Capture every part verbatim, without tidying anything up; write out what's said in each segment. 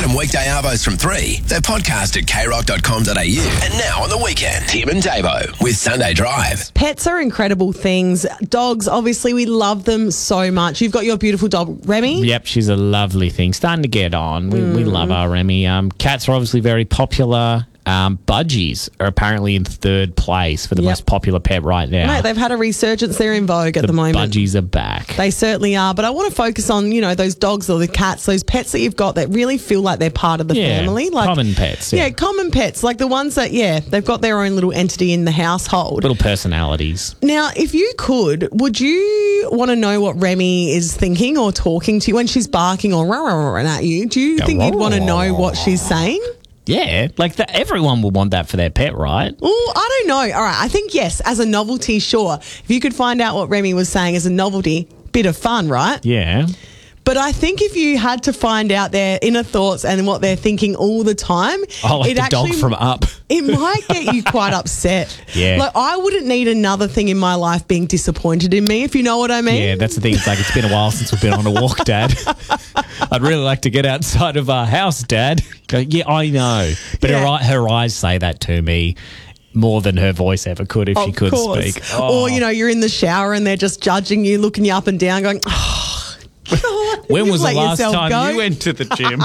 them weekday arvos from three. They're podcast at k rock dot com dot a u. And now on the weekend, Tim and Davo with Sunday Drive. Pets are incredible things. Dogs, obviously, we love them so much. You've got your beautiful dog, Remy. Yep, she's a lovely thing. Starting to get on. We, mm. we love our Remy. Um, cats are obviously very popular. Um, budgies are apparently in third place for the Yep. most popular pet right now. Mate, they've had a resurgence. They're in vogue at the, the moment. budgies are back. They certainly are. But I want to focus on, you know, those dogs or the cats, those pets that you've got that really feel like they're part of the yeah, family. Like common pets. Yeah. Yeah. common pets. Like the ones that, yeah, they've got their own little entity in the household. Little personalities. Now, if you could, would you want to know what Remy is thinking or talking to you when she's barking or rah-rah-rah at you? Do you Yeah, think you'd want to know what rah-rah. she's saying? Yeah, like the, everyone would want that for their pet, right? Oh, I don't know. All right, I think yes, as a novelty, sure. If you could find out what Remy was saying as a novelty, bit of fun, right? Yeah. But I think if you had to find out their inner thoughts and what they're thinking all the time, Oh, like it the actually, dog from Up. it might get you quite upset. Yeah. Like I wouldn't need another thing in my life being disappointed in me, if you know what I mean. Yeah, that's the thing. It's like, it's been a while since we've been on a walk, Dad. I'd really like to get outside of our house, Dad. Go, yeah, I know. But Yeah. her, her eyes say that to me more than her voice ever could if she Of could course. speak. Oh. Or, you know, you're in the shower and they're just judging you, looking you up and down, going, oh, God, When you was the let last yourself time go. you went to the gym?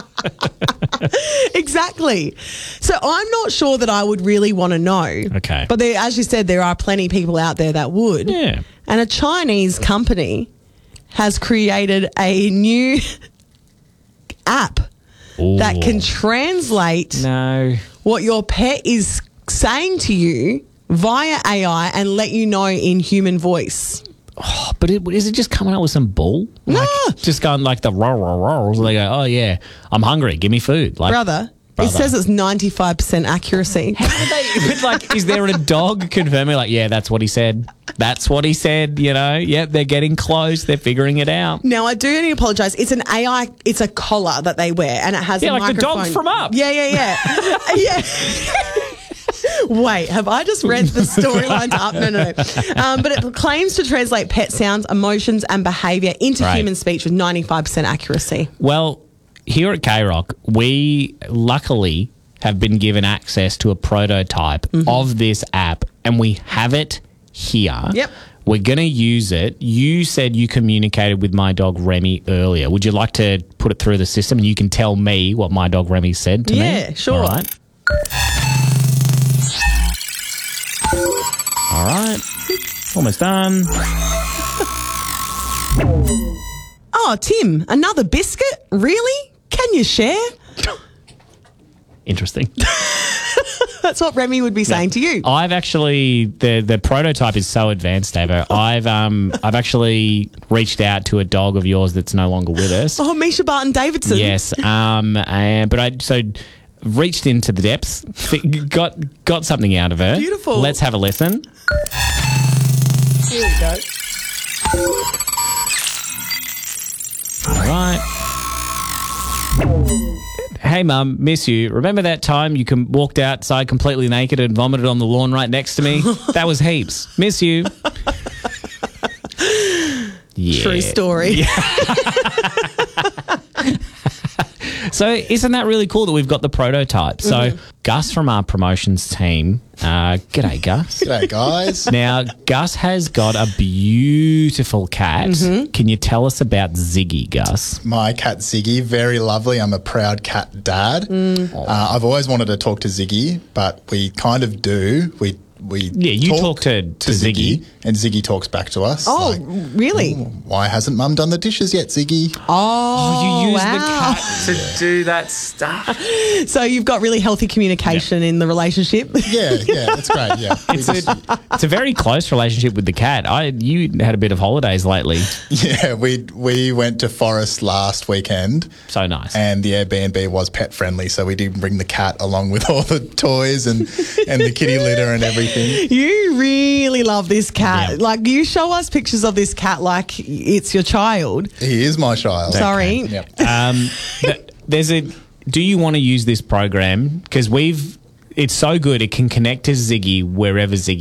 Exactly. So I'm not sure that I would really want to know. Okay. But there, as you said, there are plenty of people out there that would. Yeah. And a Chinese company has created a new app Ooh. that can translate No. what your pet is saying to you via A I and let you know in human voice. Oh, but it, is it just coming up with some bull? Like, Nah. just going like the roar, roar, roar. So they go, oh, yeah, I'm hungry. Give me food. Like, Brother, brother. it says it's ninety-five percent accuracy. How do they, but like, is there a dog confirming, like, yeah, that's what he said? That's what he said, you know? Yep, they're getting close. They're figuring it out. Now, I do need to apologise. It's an A I, it's a collar that they wear and it has Yeah, a like the microphone. dog from Up. Yeah, yeah, yeah. yeah. Wait, have I just read the storylines up? No, no, no. Um, but it claims to translate pet sounds, emotions and behaviour into Right. human speech with ninety-five percent accuracy. Well, here at K-Rock, we luckily have been given access to a prototype Mm-hmm. of this app, and we have it here. Yep. We're going to use it. You said you communicated with my dog Remy earlier. Would you like to put it through the system and you can tell me what my dog Remy said to me? Yeah, sure. All right. All right. Almost done. Oh, Tim, another biscuit? Really? Can you share? Interesting. That's what Remy would be saying to you. I've actually the the prototype is so advanced, Davo. I've um I've actually reached out to a dog of yours that's no longer with us. Oh, Misha Barton Davidson. Yes. Um. And, but I so reached into the depths, fi- got got something out of her. Beautiful. Let's have a listen. Here we go. All right. Hey, Mum, miss you. Remember that time you com- walked outside completely naked and vomited on the lawn right next to me? That was heaps. Miss you. Yeah. True story. So isn't that really cool that we've got the prototype? So Mm-hmm. Gus from our promotions team, uh, g'day, Gus. G'day, guys. Now, Gus has got a beautiful cat. Mm-hmm. Can you tell us about Ziggy, Gus? My cat Ziggy, very lovely. I'm a proud cat dad. Mm. Uh, I've always wanted to talk to Ziggy, but we kind of do. We we Yeah, you talk to- to Ziggy. and Ziggy talks back to us. Oh, like, really? why hasn't Mum done the dishes yet, Ziggy? Oh, you use wow. the cat to do that stuff. So you've got really healthy communication in the relationship. Yeah, yeah, that's great. Yeah, We It's just- a, it's a very close relationship with the cat. I You had a bit of holidays lately. yeah. We we went to Forest last weekend. So nice. And the Airbnb was pet friendly, so we did bring the cat along with all the toys and, and the kitty litter and everything. You really love this cat. Yeah. Like, you show us pictures of this cat like it's your child. He is my child. Sorry. Yep. Um, th- there's a. Do you want to use this program? Because we've. It's so good. It can connect to Ziggy wherever Ziggy